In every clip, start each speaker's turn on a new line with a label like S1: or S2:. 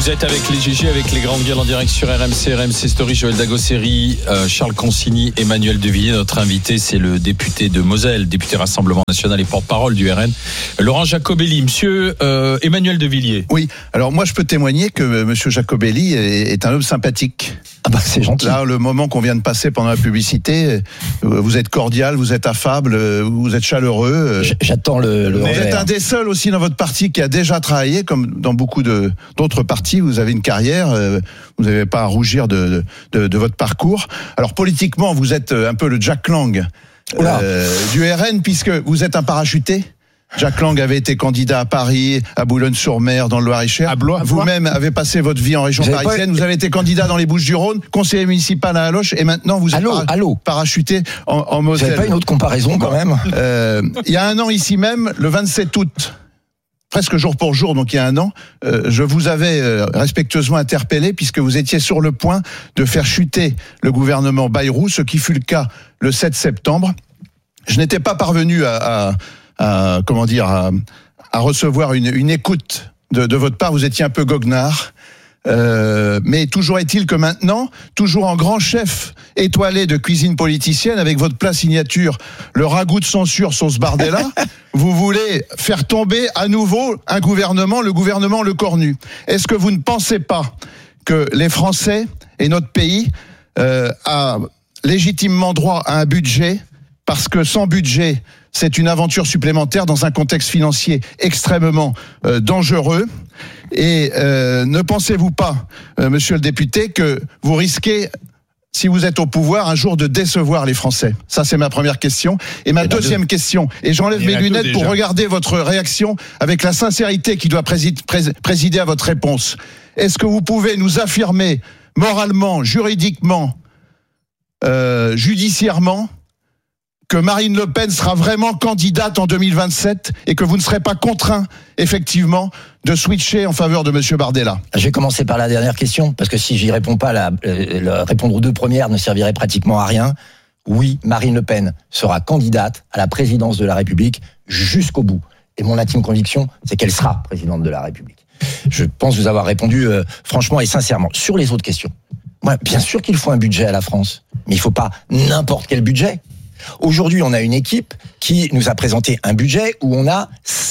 S1: Vous êtes avec les GG, avec les grandes gueules en direct sur RMC Story, Joël Dagosseri, Charles Consigny, Emmanuel De Villiers. Notre invité, c'est le député de Moselle, député Rassemblement National et porte-parole du RN, Laurent Jacobelli. Monsieur Emmanuel De Villiers.
S2: Oui, alors moi je peux témoigner que monsieur Jacobelli est un homme sympathique.
S3: Ah bah c'est gentil.
S2: Là, le moment qu'on vient de passer pendant la publicité, vous êtes cordial, vous êtes affable, vous êtes chaleureux.
S3: J'attends le
S2: Vous
S3: revers.
S2: êtes un des seuls aussi dans votre parti qui a déjà travaillé, comme dans beaucoup d'autres partis. Vous avez une carrière, vous n'avez pas à rougir de votre parcours. Alors politiquement, vous êtes un peu le Jack Lang du RN, puisque vous êtes un parachuté. Jack Lang avait été candidat à Paris, à Boulogne-sur-Mer, dans le Loir-et-Cher. Vous-même avez passé votre vie en région parisienne. Vous avez été candidat dans les Bouches-du-Rhône, conseiller municipal à Aloche, et maintenant vous êtes parachuté en Moselle.
S3: Vous n'avez pas une autre comparaison quand même?
S2: Il y a un an ici même, le 27 août, presque jour pour jour, donc il y a un an, je vous avais respectueusement interpellé puisque vous étiez sur le point de faire chuter le gouvernement Bayrou, ce qui fut le cas le 7 septembre. Je n'étais pas parvenu à recevoir une écoute de votre part. Vous étiez un peu goguenard. Mais toujours est-il que maintenant, toujours en grand chef étoilé de cuisine politicienne, avec votre plat signature, le ragoût de censure sauce Bardella, vous voulez faire tomber à nouveau un gouvernement, le gouvernement Le Cornu. Est-ce que vous ne pensez pas que les Français et notre pays a légitimement droit à un budget, parce que sans budget, c'est une aventure supplémentaire dans un contexte financier extrêmement dangereux. Et ne pensez-vous pas, monsieur le député, que vous risquez, si vous êtes au pouvoir, un jour de décevoir les Français? Ça, c'est ma première question. Et ma deuxième question, et j'enlève mes lunettes pour regarder votre réaction avec la sincérité qui doit présider à votre réponse. Est-ce que vous pouvez nous affirmer moralement, juridiquement, judiciairement, que Marine Le Pen sera vraiment candidate en 2027 et que vous ne serez pas contraint, effectivement, de switcher en faveur de monsieur Bardella?
S3: Je vais commencer par la dernière question, parce que si j'y réponds pas, répondre aux deux premières ne servirait pratiquement à rien. Oui, Marine Le Pen sera candidate à la présidence de la République jusqu'au bout. Et mon intime conviction, c'est qu'elle sera présidente de la République. Je pense vous avoir répondu franchement et sincèrement. Sur les autres questions, moi, bien sûr qu'il faut un budget à la France, mais il faut pas n'importe quel budget. Aujourd'hui, on a une équipe qui nous a présenté un budget où on a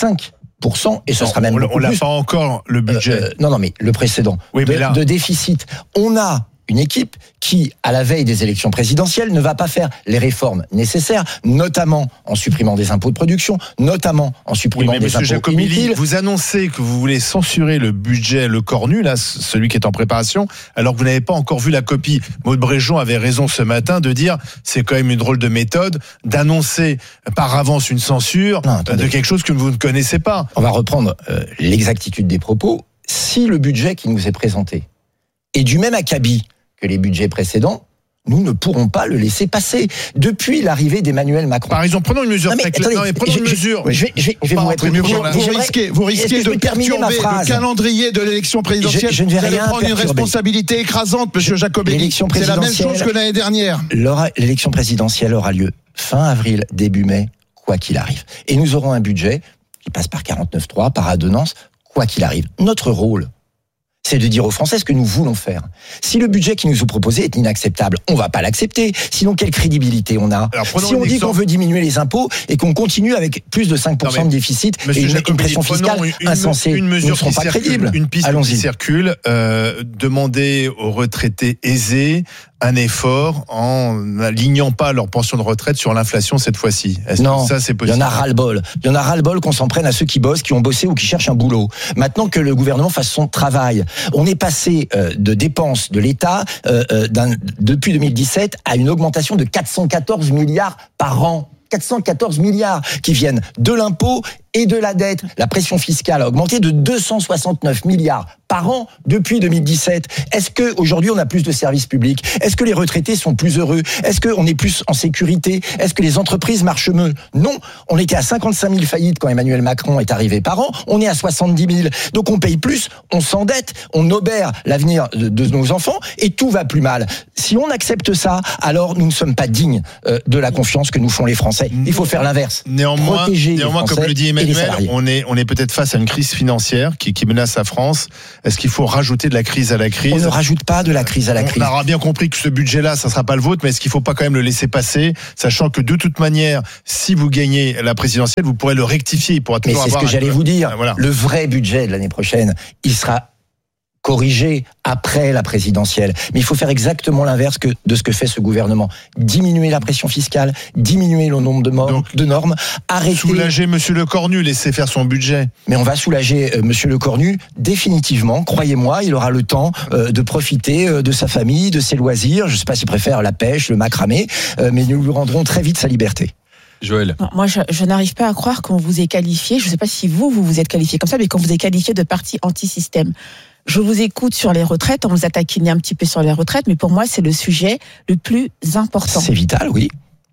S3: 5%, et ce sera même beaucoup plus.
S4: On l'a pas encore, le budget.
S3: Non, mais le précédent, de déficit. On a une équipe qui, à la veille des élections présidentielles, ne va pas faire les réformes nécessaires, notamment en supprimant des impôts de production, notamment en supprimant des impôts inutiles.
S4: Vous annoncez que vous voulez censurer le budget Le Cornu, là, celui qui est en préparation, alors que vous n'avez pas encore vu la copie. Maud Bréjon avait raison ce matin de dire, c'est quand même une drôle de méthode d'annoncer par avance une censure de quelque chose que vous ne connaissez pas.
S3: On va reprendre l'exactitude des propos. Si le budget qui nous est présenté est du même acabit que les budgets précédents, nous ne pourrons pas le laisser passer. Depuis l'arrivée d'Emmanuel Macron.
S4: Par exemple, prenons une mesure très claire. Prenons une mesure.
S3: Je vais vous
S2: répondre. Vous risquez de perturber le calendrier de l'élection présidentielle.
S3: Je ne vais
S2: vous allez
S3: rien
S2: prendre une responsabilité écrasante, monsieur Jacobelli. C'est la même chose que l'année dernière.
S3: L'élection présidentielle aura lieu fin avril, début mai, quoi qu'il arrive. Et nous aurons un budget qui passe par 49.3, par ordonnance, quoi qu'il arrive. Notre rôle, c'est de dire aux Français ce que nous voulons faire. Si le budget qui nous est proposé est inacceptable, on va pas l'accepter. Sinon, quelle crédibilité on a? Si on dit qu'on veut diminuer les impôts et qu'on continue avec plus de 5% de déficit et une pression fiscale insensée, nous ne serons pas crédibles.
S4: Une piste qui circule, demander aux retraités aisés un effort en n'alignant pas leur pension de retraite sur l'inflation cette fois-ci.
S3: Non,
S4: ça, c'est possible?
S3: Il y en a ras-le-bol. Il y en a ras-le-bol qu'on s'en prenne à ceux qui bossent, qui ont bossé ou qui cherchent un boulot. Maintenant que le gouvernement fasse son travail, on est passé de dépenses de l'État depuis 2017 à une augmentation de 414 milliards par an. 414 milliards qui viennent de l'impôt et de la dette. La pression fiscale a augmenté de 269 milliards par an depuis 2017. Est-ce qu'aujourd'hui on a plus de services publics? Est-ce que les retraités sont plus heureux? Est-ce qu'on est plus en sécurité? Est-ce que les entreprises marchent mieux? Non. On était à 55 000 faillites quand Emmanuel Macron est arrivé par an. On est à 70 000. Donc on paye plus, on s'endette, on obère l'avenir de nos enfants et tout va plus mal. Si on accepte ça, alors nous ne sommes pas dignes de la confiance que nous font les Français. Il faut faire l'inverse.
S4: Néanmoins,
S3: protéger les Français
S4: comme le dit Emmanuel,
S3: et les
S4: Emmanuel,
S3: salariés.
S4: on est peut-être face à une crise financière qui menace la France. Est-ce qu'il faut rajouter de la crise à la crise?
S3: On ne rajoute pas de la crise à la crise.
S4: On aura bien compris que ce budget-là, ça sera pas le vôtre, mais est-ce qu'il faut pas quand même le laisser passer, sachant que de toute manière, si vous gagnez la présidentielle, vous pourrez le rectifier. Il pourra toujours
S3: mais c'est
S4: avoir
S3: ce que j'allais vous dire.
S4: Voilà.
S3: Le vrai budget de l'année prochaine, il sera corrigé après la présidentielle. Mais il faut faire exactement l'inverse de ce que fait ce gouvernement. Diminuer la pression fiscale, diminuer le nombre de normes, arrêter...
S4: Soulager Monsieur Lecornu, laisser faire son budget.
S3: Mais on va soulager Monsieur Lecornu définitivement. Croyez-moi, il aura le temps de profiter de sa famille, de ses loisirs. Je ne sais pas s'il préfère la pêche, le macramé, mais nous lui rendrons très vite sa liberté.
S1: Joël.
S5: Non, moi, je n'arrive pas à croire qu'on vous ait qualifié, je ne sais pas si vous vous êtes qualifié comme ça, mais qu'on vous ait qualifié de parti anti-système. Je vous écoute sur les retraites, on vous a taquiné un petit peu sur les retraites, mais pour moi, c'est le sujet le plus important.
S3: C'est vital, oui.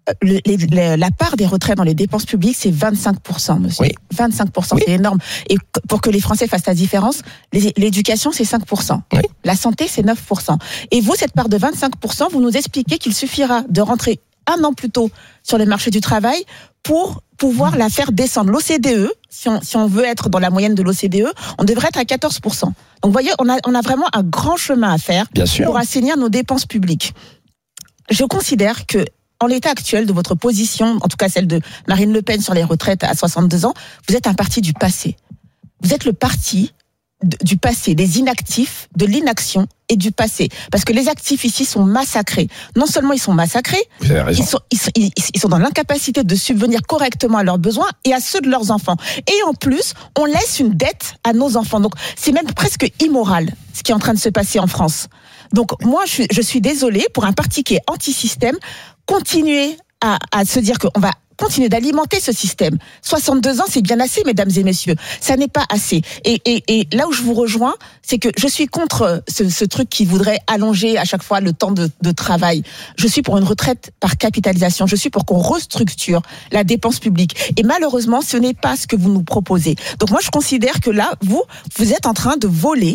S5: La part des retraites dans les dépenses publiques, c'est 25%, monsieur.
S3: Oui.
S5: 25%,
S3: oui.
S5: C'est énorme. Et pour que les Français fassent la différence, l'éducation, c'est 5%.
S3: Oui.
S5: La santé, c'est 9%. Et vous, cette part de 25%, vous nous expliquez qu'il suffira de rentrer un an plus tôt sur le marché du travail pour pouvoir la faire descendre. L'OCDE, si on veut être dans la moyenne de l'OCDE, on devrait être à 14%. Donc, vous voyez, on a vraiment un grand chemin à faire pour assainir nos dépenses publiques. Je considère que, en l'état actuel de votre position, en tout cas celle de Marine Le Pen sur les retraites à 62 ans, vous êtes un parti du passé. Vous êtes le parti du passé, des inactifs, de l'inaction et du passé. Parce que les actifs ici sont massacrés. Non seulement ils sont massacrés,
S3: vous avez raison.
S5: Ils sont dans l'incapacité de subvenir correctement à leurs besoins et à ceux de leurs enfants. Et en plus, on laisse une dette à nos enfants. Donc c'est même presque immoral ce qui est en train de se passer en France. Donc moi, je suis désolée, pour un parti qui est anti-système, continuer à se dire qu'on va continuer d'alimenter ce système. 62 ans, c'est bien assez, mesdames et messieurs. Ça n'est pas assez. Et là où je vous rejoins, c'est que je suis contre ce truc qui voudrait allonger à chaque fois le temps de travail. Je suis pour une retraite par capitalisation. Je suis pour qu'on restructure la dépense publique. Et malheureusement, ce n'est pas ce que vous nous proposez. Donc moi, je considère que là, vous êtes en train de voler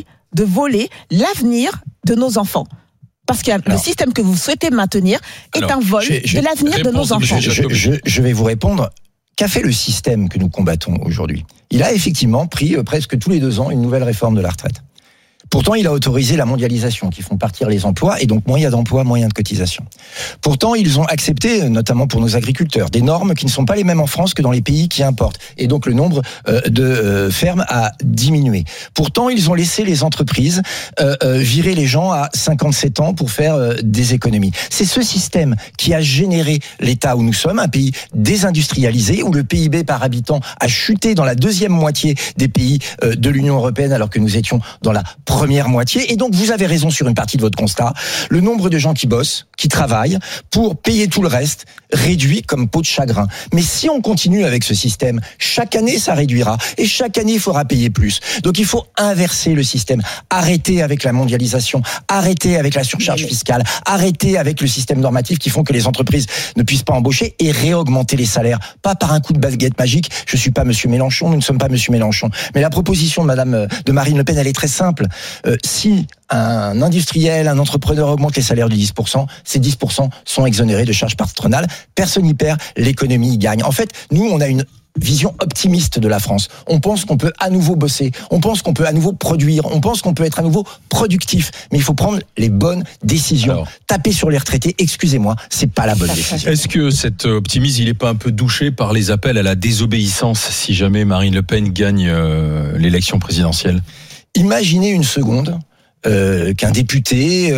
S5: l'avenir de nos enfants. Parce que le système que vous souhaitez maintenir est un vol de l'avenir de nos enfants.
S3: Je vais vous répondre. Qu'a fait le système que nous combattons aujourd'hui? Il a effectivement pris presque tous les 2 ans une nouvelle réforme de la retraite. Pourtant, il a autorisé la mondialisation qui font partir les emplois et donc moyen d'emploi, moyen de cotisation. Pourtant, ils ont accepté, notamment pour nos agriculteurs, des normes qui ne sont pas les mêmes en France que dans les pays qui importent. Et donc, le nombre de fermes a diminué. Pourtant, ils ont laissé les entreprises virer les gens à 57 ans pour faire des économies. C'est ce système qui a généré l'état où nous sommes, un pays désindustrialisé, où le PIB par habitant a chuté dans la deuxième moitié des pays de l'Union européenne, alors que nous étions dans la première moitié. Et donc, vous avez raison sur une partie de votre constat. Le nombre de gens qui bossent, qui travaillent, pour payer tout le reste, réduit comme peau de chagrin. Mais si on continue avec ce système, chaque année, ça réduira. Et chaque année, il faudra payer plus. Donc, il faut inverser le système. Arrêter avec la mondialisation. Arrêter avec la surcharge fiscale. Arrêter avec le système normatif qui font que les entreprises ne puissent pas embaucher et réaugmenter les salaires. Pas par un coup de baguette magique. Je suis pas Monsieur Mélenchon, nous ne sommes pas Monsieur Mélenchon. Mais la proposition de Marine Le Pen, elle est très simple. Si un industriel, un entrepreneur augmente les salaires de 10%, ces 10% sont exonérés de charges patronales. Personne n'y perd, l'économie y gagne. En fait, nous, on a une vision optimiste de la France. On pense qu'on peut à nouveau bosser, on pense qu'on peut à nouveau produire, on pense qu'on peut être à nouveau productif. Mais il faut prendre les bonnes décisions. Alors, taper sur les retraités, excusez-moi, c'est pas la bonne décision.
S1: Est-ce que cet optimisme, il est pas un peu douché par les appels à la désobéissance si jamais Marine Le Pen gagne l'élection présidentielle?
S3: Imaginez une seconde qu'un député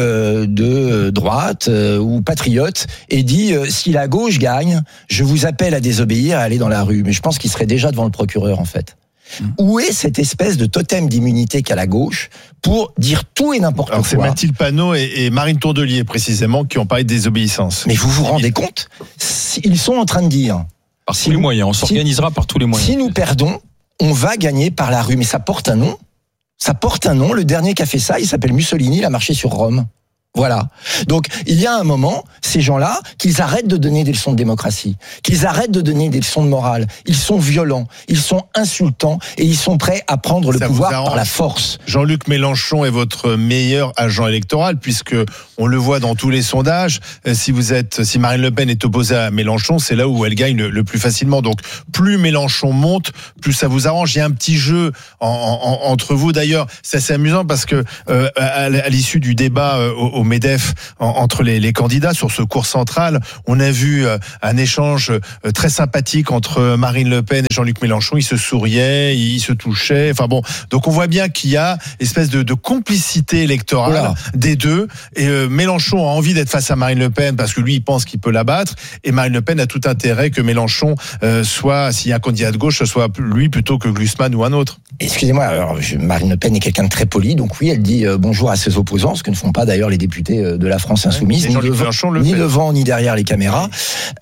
S3: de droite ou patriote ait dit si la gauche gagne, je vous appelle à désobéir, à aller dans la rue. Mais je pense qu'il serait déjà devant le procureur en fait. Où est cette espèce de totem d'immunité qu'a la gauche pour dire tout et n'importe quoi?
S4: C'est Mathilde Panot et Marine Tourdelier précisément qui ont parlé de désobéissance.
S3: Mais vous vous rendez compte? Ils sont en train de dire
S1: par tous les moyens, on s'organisera par tous les moyens.
S3: Si nous perdons, on va gagner par la rue. Mais ça porte un nom. Ça porte un nom. Le dernier qui a fait ça, il s'appelle Mussolini, il a marché sur Rome. Voilà. Donc, il y a un moment, ces gens-là, qu'ils arrêtent de donner des leçons de démocratie, qu'ils arrêtent de donner des leçons de morale. Ils sont violents, ils sont insultants et ils sont prêts à prendre le pouvoir par la force.
S4: Jean-Luc Mélenchon est votre meilleur agent électoral puisque on le voit dans tous les sondages. Si Marine Le Pen est opposée à Mélenchon, c'est là où elle gagne le plus facilement. Donc, plus Mélenchon monte, plus ça vous arrange. Il y a un petit jeu entre vous. D'ailleurs, c'est assez amusant parce que à l'issue du débat au MEDEF entre les candidats sur ce cours central, on a vu un échange très sympathique entre Marine Le Pen et Jean-Luc Mélenchon. Ils se souriaient, ils se touchaient. Enfin bon, donc on voit bien qu'il y a une espèce de complicité électorale des deux. Et Mélenchon a envie d'être face à Marine Le Pen parce que lui, il pense qu'il peut la battre. Et Marine Le Pen a tout intérêt que Mélenchon soit, s'il y a un candidat de gauche, ce soit lui plutôt que Glucksmann ou un autre.
S3: Excusez-moi, alors Marine Le Pen est quelqu'un de très poli, donc oui, elle dit bonjour à ses opposants, ce que ne font pas d'ailleurs les députés de la France Insoumise, ni devant ni derrière les caméras.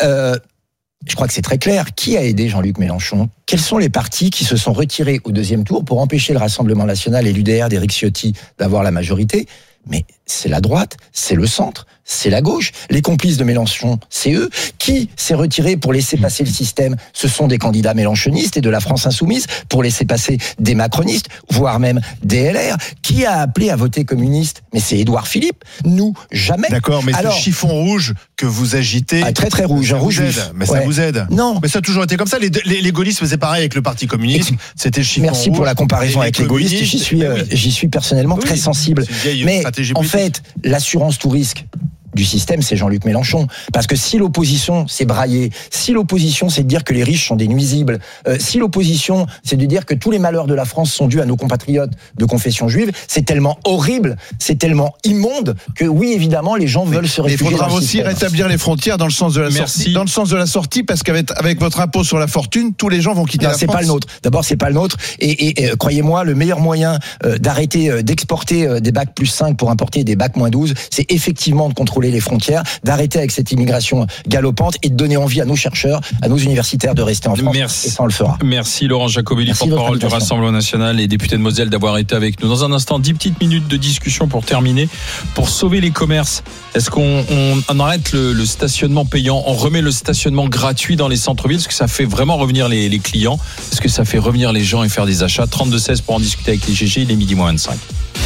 S3: Je crois que c'est très clair. Qui a aidé Jean-Luc Mélenchon ? Quels sont les partis qui se sont retirés au deuxième tour pour empêcher le Rassemblement national et l'UDR d'Éric Ciotti d'avoir la majorité ? Mais c'est la droite, c'est le centre, c'est la gauche. Les complices de Mélenchon, c'est eux. Qui s'est retiré pour laisser passer le système ? Ce sont des candidats mélenchonistes et de la France Insoumise pour laisser passer des macronistes, voire même des LR. Qui a appelé à voter communiste ? Mais c'est Édouard Philippe. Nous, jamais.
S4: D'accord, mais ce chiffon rouge que vous agitez...
S3: très très rouge, un rouge juif.
S4: Mais ça vous aide.
S3: Non.
S4: Mais ça a toujours été comme ça. Les gaullistes faisaient pareil avec le Parti communiste. C'était chiffon rouge.
S3: Merci pour la comparaison avec les gaullistes. J'y suis personnellement très sensible. Mais en fait, l'assurance tout risque du système, c'est Jean-Luc Mélenchon. Parce que si l'opposition c'est brailler, si l'opposition c'est de dire que les riches sont des nuisibles, si l'opposition c'est de dire que tous les malheurs de la France sont dus à nos compatriotes de confession juive, c'est tellement horrible, c'est tellement immonde que oui, évidemment, les gens veulent se réfugier.
S2: Il faudra aussi rétablir les frontières dans le sens de la sortie. Dans le sens de la sortie, parce qu'avec votre impôt sur la fortune, tous les gens vont quitter la France.
S3: C'est pas le nôtre. D'abord, c'est pas le nôtre. Et croyez-moi, le meilleur moyen d'arrêter d'exporter des bacs plus 5 pour importer des bacs moins 12, c'est effectivement de contrôler les frontières, d'arrêter avec cette immigration galopante et de donner envie à nos chercheurs, à nos universitaires de rester en France.
S1: Merci.
S3: Et ça, on le fera.
S1: Merci Laurent Jacobelli, porte-parole du Rassemblement national et député de Moselle, d'avoir été avec nous. Dans un instant, 10 petites minutes de discussion pour terminer. Pour sauver les commerces, est-ce qu'on arrête le stationnement payant ? On remet le stationnement gratuit dans les centres-villes ? Est-ce que ça fait vraiment revenir les clients ? Est-ce que ça fait revenir les gens et faire des achats ? 32-16 pour en discuter avec les GG, il est midi moins 25.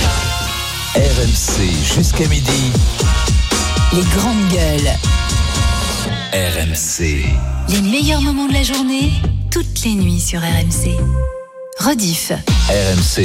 S6: RMC jusqu'à midi.
S7: Les grandes gueules.
S6: RMC.
S7: Les meilleurs moments de la journée, toutes les nuits sur RMC. Rediff.
S6: RMC.